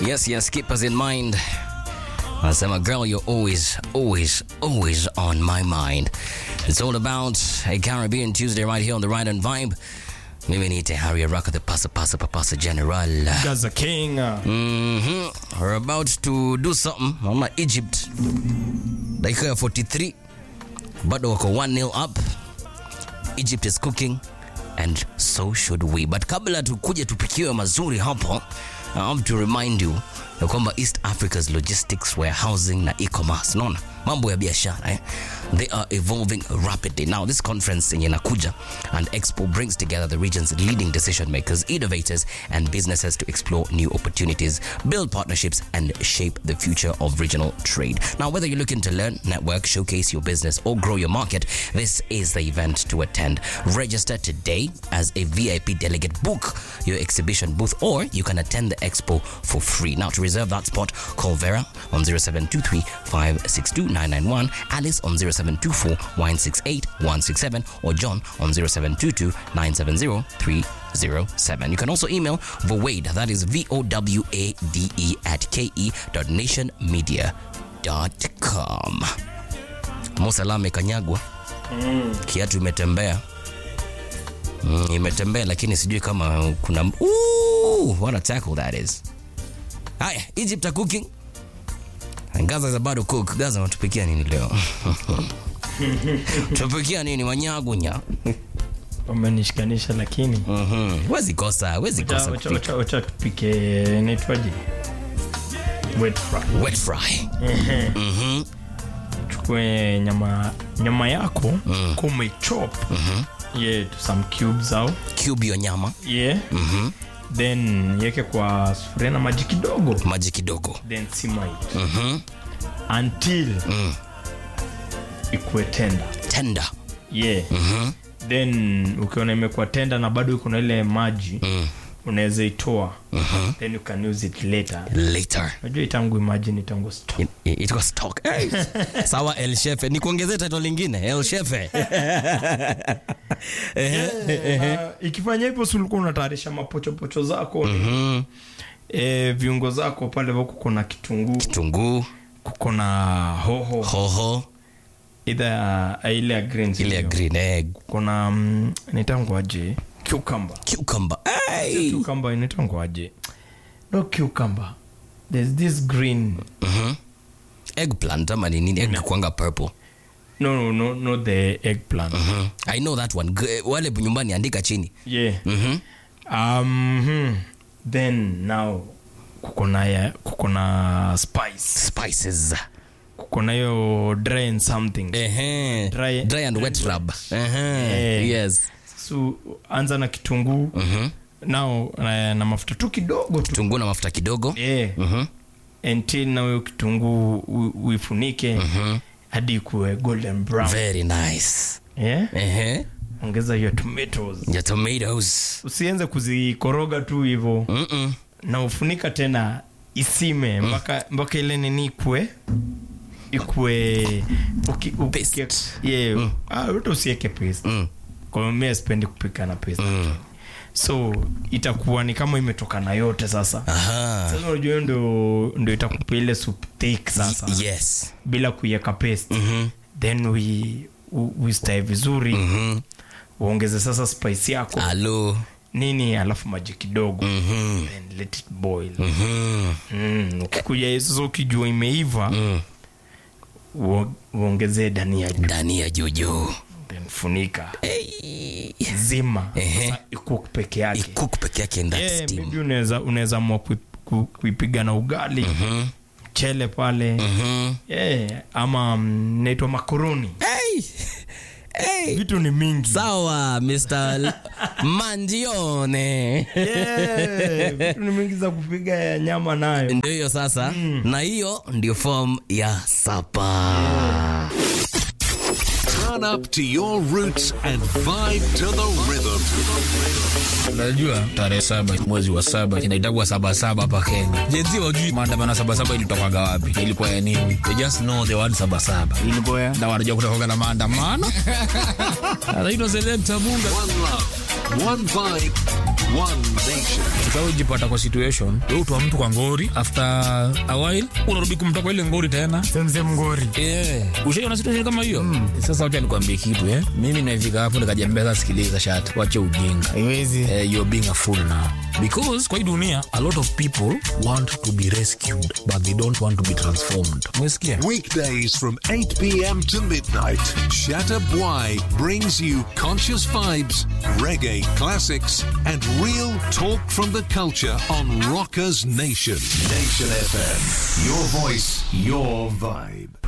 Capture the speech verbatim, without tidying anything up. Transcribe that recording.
Yes, yes, keep us in mind. I said, my girl, you're always, always, always on my mind. It's all about a Caribbean Tuesday right here on the Ride and Vibe. Mimi niite Harry Araka, the Pasa Pasa Papasa General. Gaza King. Mm-hmm. We're about to do something. Mama Egypt. Dakika ya forty-three. Bado wako one nil up. Egypt is cooking. And so should we. But kabla tukuje tupikiwe mazuri hapo, I have to remind you ya kwamba East Africa's logistics, warehousing na e-commerce, naona mambo ya biashara eh? They are evolving rapidly. Now this conference yenye nakuja and Expo brings together the region's leading decision makers, innovators and businesses to explore new opportunities, build partnerships and shape the future of regional trade. Now whether you're looking to learn, network, showcase your business or grow your market, this is the event to attend. Register today as a V I P delegate, book your exhibition booth, or you can attend the Expo for free. Now to reserve that spot, call Vera on zero seven two three five six two nine nine one, Alice on zero seven two four one six eight one six seven, or John on zero seven two two nine seven zero three zero seven. You can also email Vowade, that is V O W A D E at K E dot nation media dot com. Mosalame kanyagwa. Mm. Kiatu imetembea. Mm, imetembea lakini sijui kama kuna ooh, what a tackle that is. Haya, Egypt are cooking. And Gaza is about to cook. Gaza watupikia nini leo? Tupikia nini wanyagunya? Umenishikanisha lakini. Mhm. Wezi kosa, wezi kosa. Wacha wacha wacha tupike naitwaje? Wet fry. Wet fry. Mhm. Chukue nyama nyama yako, mm. Kume chop. Mhm. Yeah, to some cubes out. Cube yo nyama. Yeah. Mhm. Then yeke kwa sufuria na maji kidogo. Maji kidogo. Then simmer it. Mhm. Until mm. ikuwe tender. Tender. Yeah. Mhm. Then ukiona imekuwa tender na bado iko na ile maji, mm. unaweza itoa. Mhm. Then you can use it later. Later. Unajua itangu imagine itangu stock. It, it, it was stock. Hey. Sawa El Chef. Nikuongezee title lingine El Chef. Yeah, uh, ikifanya hivyo sulikuwa unatayarisha mapochopocho zako. Mhm. Eh, viungo zako pale wako kuna kitunguu. Kitunguu, kuko na hoho. Hoho. Either uh, ile green ile green egg. Kuna um, inaitangwaje? Cucumber. Cucumber. Hey. Cucumber inaitangwaje? No cucumber. There's this green. Mhm. Eggplant ama ni nini? Egg kwanga purple. No, no, no, not the eggplant. Mhm. I know that one. Wale nyumbani andika chini. Yeah. Mhm. Um then now kuko na kuko na spice. Spices. Kuko na yo dry and something. Eh dry, dry and wet rub. Eh yeah. Yes. So anza na kitunguu. Mhm. Now na, na mafuta tu kidogo tu. Kitunguu na mafuta kidogo. Yeah. Mhm. Until now kitunguu uifunike. Mhm. Hadi kuwe golden brown. Very nice. Yeah? Eh. Ongeza your tomatoes. Your tomatoes. Usianze kuzikoroga tu hivyo. Mhm. Na ufunika tena isime mpaka mm. mpaka ile nini ikue ikue uki, uki paste. Yeah. Mm. Ah, wewe usiweke paste. Mm. Kwa mimi sipendi kupika na paste. Mm. So itakuwa ni kama imetoka na yote sasa. Aha. Sasa unajua ndio ndio itakupa ile soup thick sasa. Y- yes. Bila kuiweka paste. Mm-hmm. Then we we stir vizuri. Mhm. Uongeze sasa spice yako. Hello. Nini alafu maji kidogo. Mhm. Then let it boil. Mhm. Mm. Ukikuja hizo ukijua imeiva. Mm. Uongeze dania juu. Dania jojo. Then funika. Hey. Zima. Sasa ikook peke yake. Ikook peke yake in that yeah, steam. Maybe unaweza unaweza mwa kuipiga na ugali. Mhm. Chele pale. Mhm. Yeah, ama um, naitwa makaroni. Hey. Hey. Vitu ni mingi. Sawa, mister Mandione. Yeah, vitu ni mingi za kupiga ya nyama nayo. Ndio hiyo sasa. Mm. Na hiyo ndio form ya sapa. Yeah. Turn up to your roots and vibe to the rhythm. Unajua tarehe saba mwezi wa saba inaitagwa saba saba hapa Kenya. Jenzi wajui maandamano saba saba ilitoka wapi? Ilikuwa ya nini? They just know the word saba saba. Ilikuwa ya na wanajua kutoka na maandamano. Anaitwa Selecta Munga. One love. one vibe, one nation. Ikawa ujipata kwa situation, wewe utoa mtu kwa ngori, after a while unarudi kumtoa kwa ile ngori tena. Same ngori. Eh, ushaona situation kama hiyo? Mm. Sasa wacha nikwambie kitu eh. Mimi nimefika hapo nikajiambia sikiliza shati, wacha ujinga. Haiwezi. Eh, you're being a fool now. Because kwa hii dunia a lot of people want to be rescued but they don't want to be transformed. Mwesikia? Weekdays from eight p.m. to midnight, Shatta Bwai brings you conscious vibes, reggae classics, and real talk from the culture on Rockers Nation. Nation F M. Your voice, your vibe.